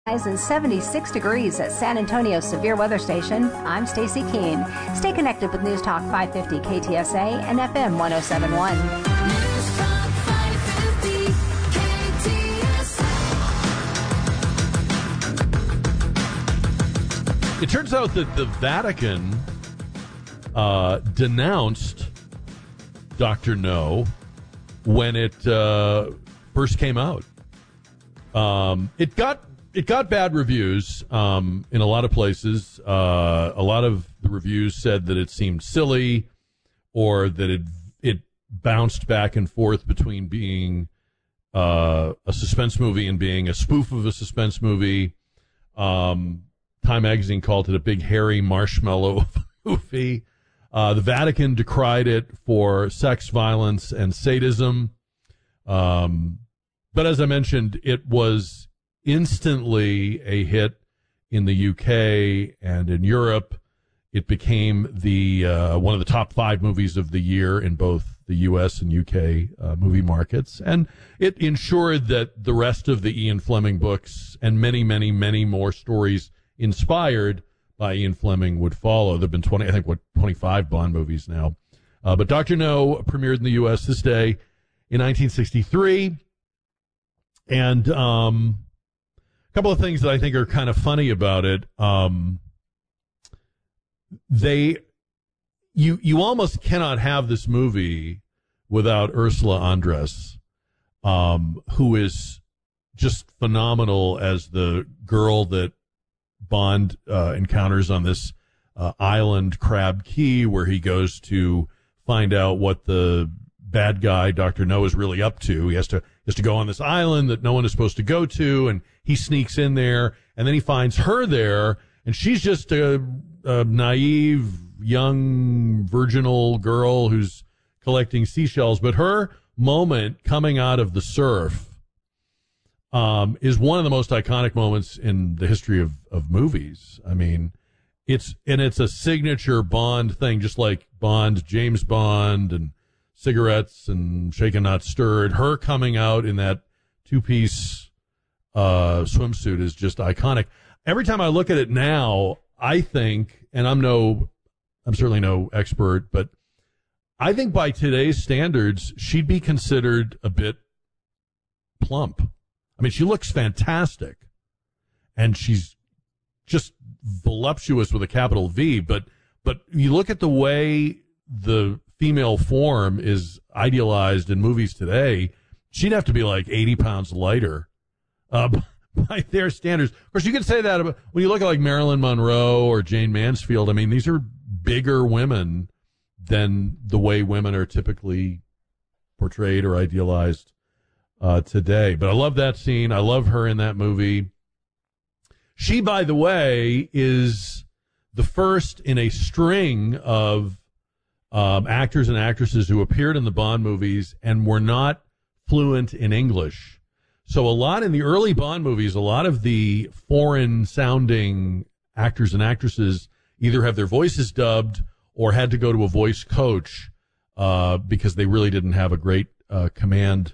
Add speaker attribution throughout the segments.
Speaker 1: And 76 degrees at San Antonio Severe Weather Station. I'm Stacy Keene. Stay connected with News Talk 550 KTSA and FM 1071.
Speaker 2: News Talk 550 KTSA.
Speaker 3: It turns out that the Vatican denounced Dr. No when it first came out. It got bad reviews in a lot of places. A lot of the reviews said that it seemed silly, or that it bounced back and forth between being a suspense movie and being a spoof of a suspense movie. Time Magazine called it a big hairy marshmallow movie. The Vatican decried it for sex, violence, and sadism. But as I mentioned, it was instantly a hit in the UK and in Europe. It became the one of the top 5 movies of the year in both the US and UK movie markets, and it ensured that the rest of the Ian Fleming books and many, many, many more stories inspired by Ian Fleming would follow. There've been 25 Bond movies now, but Dr. No premiered in the US this day in 1963, and couple of things that I think are kind of funny about it. You almost cannot have this movie without Ursula Andress, who is just phenomenal as the girl that Bond encounters on this island, Crab Key, where he goes to find out what the bad guy Dr. No is really up to. He has to go on this island that no one is supposed to go to, and he sneaks in there, and then he finds her there, and she's just a naive, young, virginal girl who's collecting seashells. But her moment coming out of the surf is one of the most iconic moments in the history of movies. I mean, it's a signature Bond thing, just like Bond, James Bond, and Cigarettes and Shaken Not Stirred. Her coming out in that 2-piece swimsuit is just iconic. Every time I look at it now, I think, and I'm certainly no expert, but I think by today's standards, she'd be considered a bit plump. I mean, she looks fantastic, and she's just voluptuous with a capital V, but you look at the way the female form is idealized in movies today, she'd have to be like 80 pounds lighter by their standards. Of course, you could say that about, when you look at like Marilyn Monroe or Jane Mansfield. I mean, these are bigger women than the way women are typically portrayed or idealized today. But I love that scene. I love her in that movie. She, by the way, is the first in a string of actors and actresses who appeared in the Bond movies and were not fluent in English. So a lot in the early Bond movies, a lot of the foreign-sounding actors and actresses either have their voices dubbed or had to go to a voice coach because they really didn't have a great command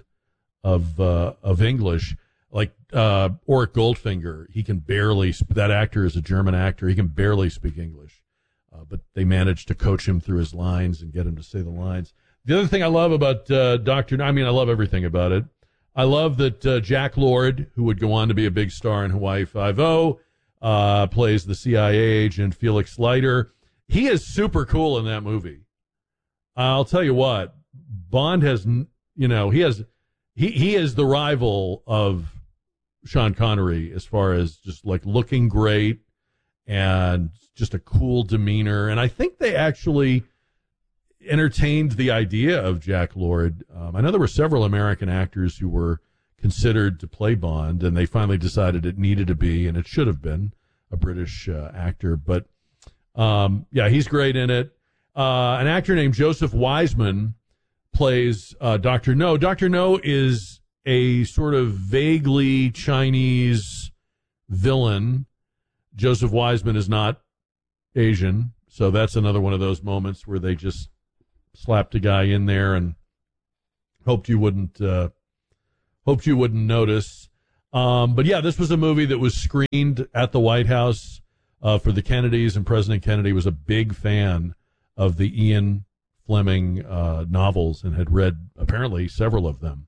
Speaker 3: of English. Like Auric Goldfinger, he can barely. That actor is a German actor. He can barely speak English, but they managed to coach him through his lines and get him to say the lines. The other thing I love about Dr. No, I mean, I love everything about it. I love that Jack Lord, who would go on to be a big star in Hawaii Five-0, plays the CIA agent Felix Leiter. He is super cool in that movie. I'll tell you what, Bond has, he is the rival of Sean Connery as far as just like looking great and just a cool demeanor. And I think they actually entertained the idea of Jack Lord. I know there were several American actors who were considered to play Bond, and they finally decided it needed to be, and it should have been, a British actor. But, yeah, he's great in it. An actor named Joseph Wiseman plays Dr. No. Dr. No is a sort of vaguely Chinese villain. Joseph Wiseman is not Asian, so that's another one of those moments where they just slapped a guy in there and hoped you wouldn't notice. But yeah, this was a movie that was screened at the White House for the Kennedys, and President Kennedy was a big fan of the Ian Fleming novels and had read apparently several of them.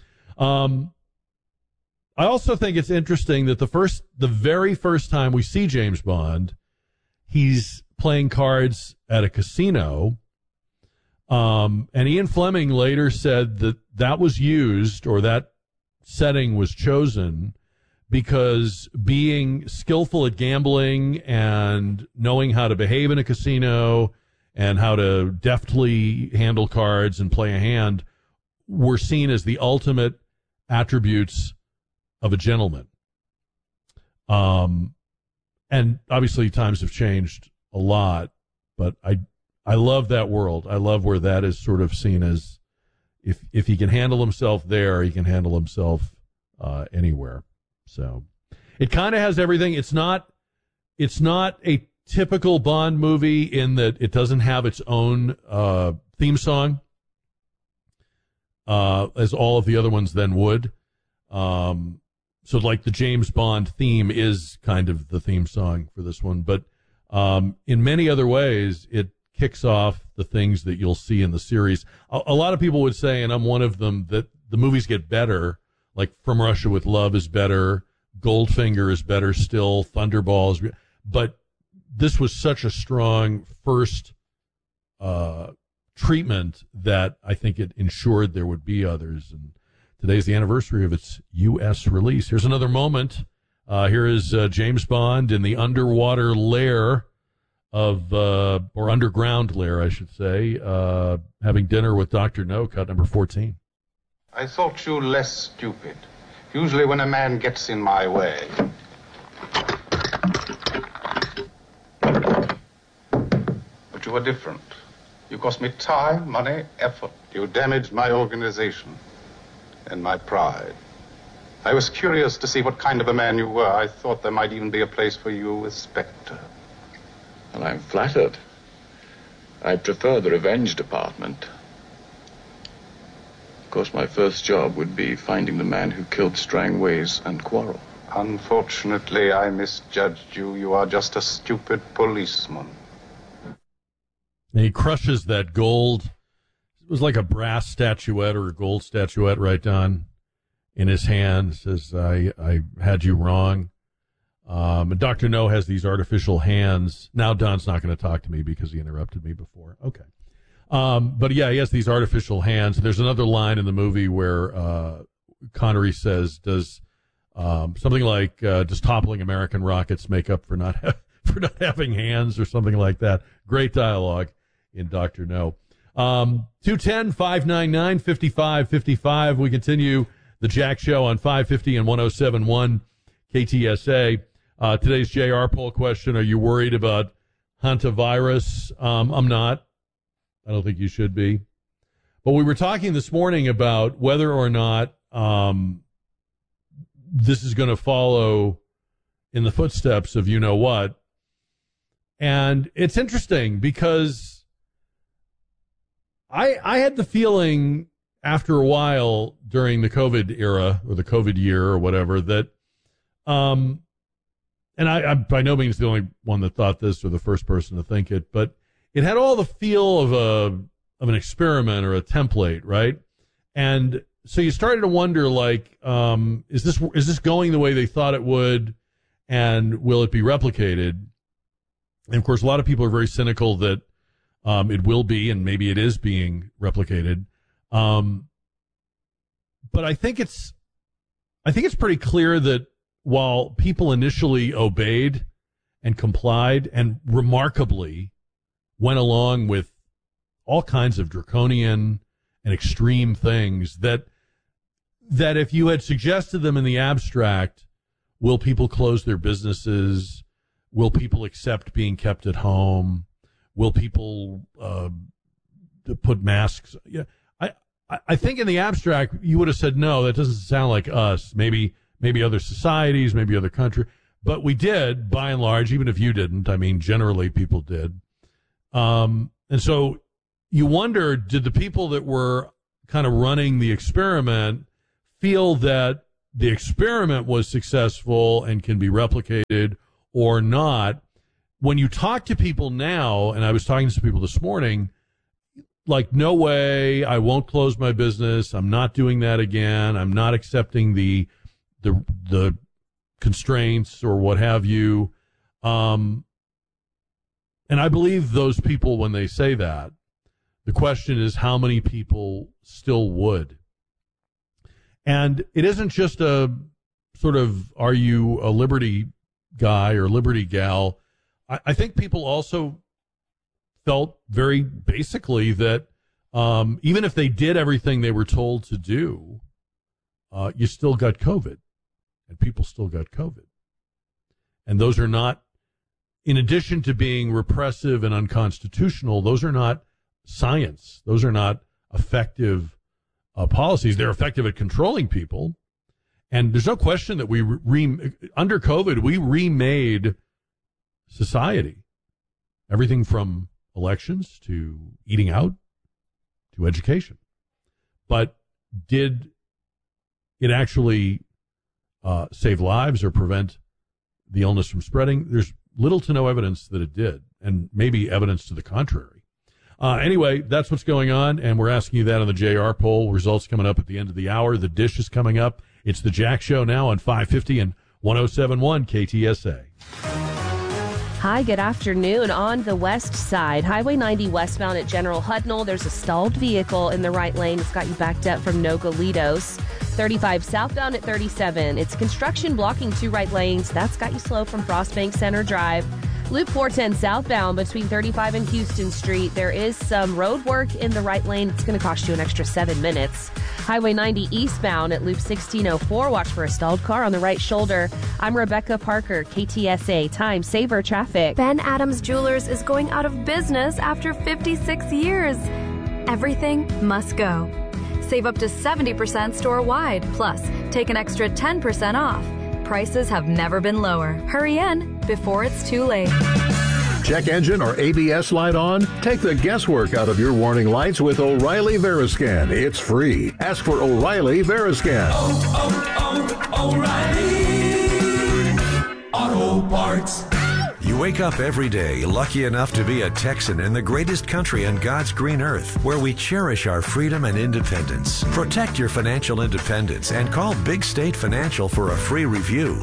Speaker 3: I also think it's interesting that the very first time we see James Bond, he's playing cards at a casino. And Ian Fleming later said that was used, or that setting was chosen, because being skillful at gambling and knowing how to behave in a casino and how to deftly handle cards and play a hand were seen as the ultimate attributes of a gentleman. And obviously times have changed a lot, but I love that world. I love where that is sort of seen as if he can handle himself there, he can handle himself anywhere. So it kind of has everything. It's not a typical Bond movie in that it doesn't have its own theme song, as all of the other ones then would. So like the James Bond theme is kind of the theme song for this one, but in many other ways, it kicks off the things that you'll see in the series. A lot of people would say, and I'm one of them, that the movies get better. Like From Russia with Love is better, Goldfinger is better still, Thunderball is, but this was such a strong first treatment that I think it ensured there would be others. And today's the anniversary of its U.S. release. Here's another moment. Here is James Bond in the underwater lair of, or underground lair, I should say, having dinner with Dr. No, cut number 14.
Speaker 4: I thought you less stupid. Usually when a man gets in my way. But you were different. You cost me time, money, effort. You damaged my organization and my pride. I was curious to see what kind of a man you were. I thought there might even be a place for you with Spectre.
Speaker 5: Well, I'm flattered. I prefer the revenge department. Of course, my first job would be finding the man who killed Strangways and Quarrel.
Speaker 4: Unfortunately, I misjudged you. You are just a stupid policeman.
Speaker 3: And he crushes that gold. It was like a brass statuette or a gold statuette, right, Don? In his hand, says, I had you wrong. And Dr. No has these artificial hands. Now Don's not going to talk to me because he interrupted me before. Okay. But yeah, he has these artificial hands. There's another line in the movie where Connery says, does something like, does toppling American rockets make up for not having hands or something like that? Great dialogue in Dr. No. 210-599-5555. We continue the Jack Show on 550 and 107.1 KTSA. Today's JR poll question, are you worried about hantavirus? I'm not. I don't think you should be. But we were talking this morning about whether or not this is going to follow in the footsteps of you-know-what. And it's interesting because I had the feeling after a while during the COVID era or the COVID year or whatever that, and I'm by no means the only one that thought this or the first person to think it, but it had all the feel of an experiment or a template, right? And so you started to wonder, like, is this going the way they thought it would, and will it be replicated? And of course, a lot of people are very cynical that it will be, and maybe it is being replicated. But I think it's pretty clear that while people initially obeyed and complied and remarkably went along with all kinds of draconian and extreme things, that if you had suggested them in the abstract, will people close their businesses? Will people accept being kept at home? Will people put masks? Yeah, I think in the abstract you would have said no. That doesn't sound like us. Maybe other societies, maybe other countries, but we did by and large. Even if you didn't, I mean, generally people did. And so you wonder, did the people that were kind of running the experiment feel that the experiment was successful and can be replicated or not. When you talk to people now, and I was talking to some people this morning, like, no way, I won't close my business. I'm not doing that again. I'm not accepting the constraints or what have you. And I believe those people when they say that. The question is how many people still would. And it isn't just a sort of, are you a liberty guy or liberty gal? I think people also felt very basically that even if they did everything they were told to do, you still got COVID. And people still got COVID. And those are not, in addition to being repressive and unconstitutional, those are not science. Those are not effective policies. They're effective at controlling people. And there's no question that under COVID, we remade society. Everything from elections to eating out to education. But did it actually save lives or prevent the illness from spreading? There's little to no evidence that it did, and maybe evidence to the contrary. Anyway, that's what's going on, and we're asking you that on the JR poll. Results coming up at the end of the hour. The dish is coming up. It's the Jack Show now on 550 and 107.1 KTSA.
Speaker 6: Hi, good afternoon. On the west side, Highway 90 westbound at General Hudnall, there's a stalled vehicle in the right lane. It's got you backed up from Nogalitos. 35 southbound at 37. It's construction blocking 2 right lanes. That's got you slow from Frostbank Center Drive. Loop 410 southbound between 35 and Houston Street. There is some road work in the right lane. It's going to cost you an extra 7 minutes. Highway 90 eastbound at Loop 1604. Watch for a stalled car on the right shoulder. I'm Rebecca Parker, KTSA Time Saver Traffic.
Speaker 7: Ben Adams Jewelers is going out of business after 56 years. Everything must go. Save up to 70% store-wide. Plus, take an extra 10% off. Prices have never been lower. Hurry in before it's too late.
Speaker 8: Check engine or ABS light on? Take the guesswork out of your warning lights with O'Reilly Veriscan. It's free. Ask for O'Reilly Veriscan.
Speaker 2: O'Reilly Auto Parts.
Speaker 9: You wake up every day lucky enough to be a Texan in the greatest country on God's green earth, where we cherish our freedom and independence. Protect your financial independence and call Big State Financial for a free review.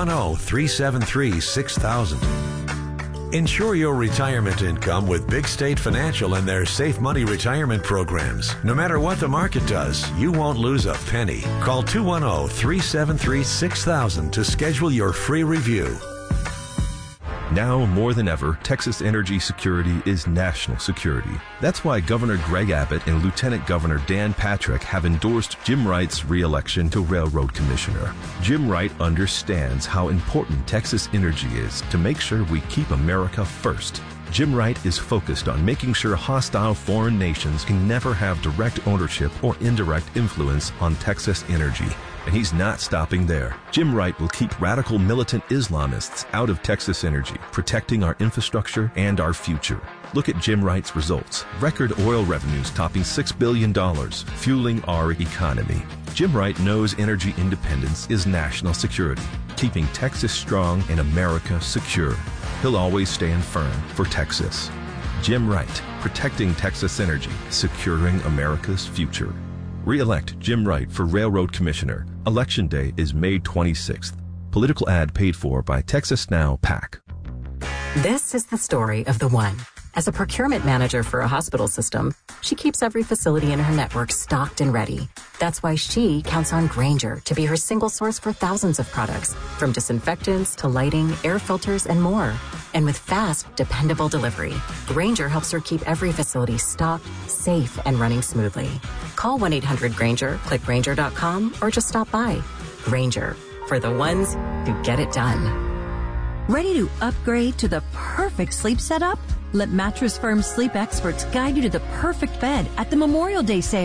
Speaker 9: 210-373-6000. Ensure your retirement income with Big State Financial and their Safe Money retirement programs. No matter what the market does, you won't lose a penny. Call 210-373-6000 to schedule your free review.
Speaker 10: Now more than ever, Texas energy security is national security. That's why Governor Greg Abbott and Lieutenant Governor Dan Patrick have endorsed Jim Wright's re-election to Railroad Commissioner. Jim Wright understands how important Texas energy is to make sure we keep America first. Jim Wright is focused on making sure hostile foreign nations can never have direct ownership or indirect influence on Texas energy. And he's not stopping there. Jim Wright will keep radical militant Islamists out of Texas energy, protecting our infrastructure and our future. Look at Jim Wright's results. Record oil revenues topping $6 billion, fueling our economy. Jim Wright knows energy independence is national security, keeping Texas strong and America secure. He'll always stand firm for Texas. Jim Wright, protecting Texas energy, securing America's future. Re-elect Jim Wright for Railroad Commissioner. Election Day is May 26th. Political ad paid for by Texas Now PAC.
Speaker 11: This is the story of the one. As a procurement manager for a hospital system, she keeps every facility in her network stocked and ready. That's why she counts on Grainger to be her single source for thousands of products, from disinfectants to lighting, air filters, and more. And with fast, dependable delivery, Grainger helps her keep every facility stocked, safe, and running smoothly. Call 1-800-GRAINGER, click Grainger.com, or just stop by. Grainger, for the ones who get it done.
Speaker 12: Ready to upgrade to the perfect sleep setup? Let Mattress Firm sleep experts guide you to the perfect bed at the Memorial Day sale.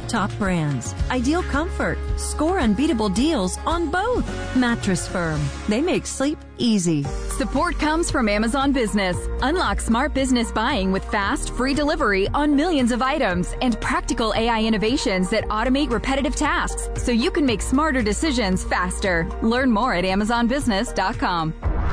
Speaker 12: top brands, ideal comfort, score unbeatable deals on both. Mattress Firm. They make sleep easy.
Speaker 13: Support comes from Amazon Business. Unlock smart business buying with fast, free delivery on millions of items and practical AI innovations that automate repetitive tasks so you can make smarter decisions faster. Learn more at AmazonBusiness.com.